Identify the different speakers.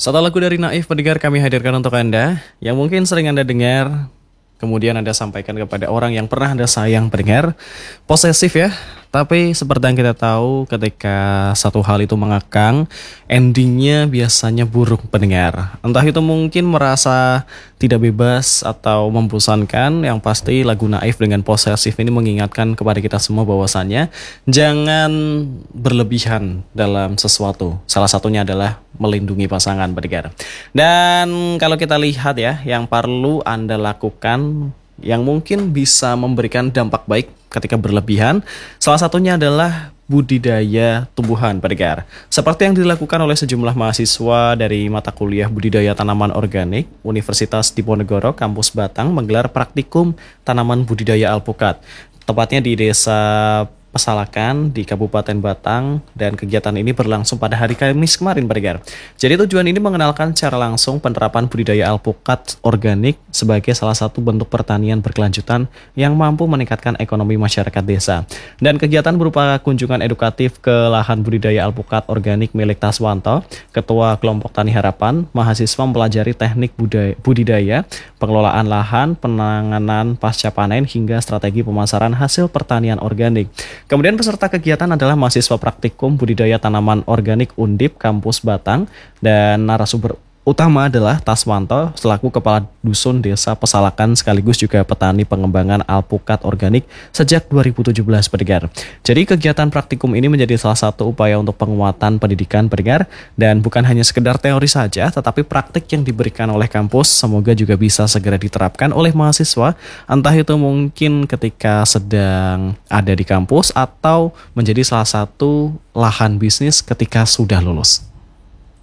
Speaker 1: Satu lagu dari Naif pendengar kami hadirkan untuk Anda yang mungkin sering Anda dengar, kemudian Anda sampaikan kepada orang yang pernah Anda sayang pendengar. Posesif ya, tapi seperti yang kita tahu ketika satu hal itu mengekang, endingnya biasanya buruk pendengar. Entah itu mungkin merasa tidak bebas atau membosankan, yang pasti lagu Naif dengan posesif ini mengingatkan kepada kita semua bahwasannya jangan berlebihan dalam sesuatu. Salah satunya adalah melindungi pasangan pendengar. Dan kalau kita lihat ya, yang perlu Anda lakukan yang mungkin bisa memberikan dampak baik ketika berlebihan, salah satunya adalah budidaya tumbuhan pendengar. Seperti yang dilakukan oleh sejumlah mahasiswa dari mata kuliah budidaya tanaman organik Universitas Diponegoro Kampus Batang menggelar praktikum tanaman budidaya alpukat. Tepatnya di Desa Pesalakan di Kabupaten Batang, dan kegiatan ini berlangsung pada hari Kamis kemarin pendengar. Jadi tujuan ini mengenalkan secara langsung penerapan budidaya alpukat organik sebagai salah satu bentuk pertanian berkelanjutan yang mampu meningkatkan ekonomi masyarakat desa. Dan kegiatan berupa kunjungan edukatif ke lahan budidaya alpukat organik milik Taswanto, Ketua Kelompok Tani Harapan. Mahasiswa mempelajari teknik budidaya, pengelolaan lahan, penanganan pasca panen hingga strategi pemasaran hasil pertanian organik. Kemudian peserta kegiatan adalah mahasiswa praktikum budidaya tanaman organik Undip Kampus Batang, dan narasumber utama adalah Taswanto selaku Kepala Dusun Desa Pesalakan sekaligus juga petani pengembangan alpukat organik sejak 2017 pendengar. Jadi kegiatan praktikum ini menjadi salah satu upaya untuk penguatan pendidikan pendengar, dan bukan hanya sekedar teori saja tetapi praktik yang diberikan oleh kampus semoga juga bisa segera diterapkan oleh mahasiswa, entah itu mungkin ketika sedang ada di kampus atau menjadi salah satu lahan bisnis ketika sudah lulus.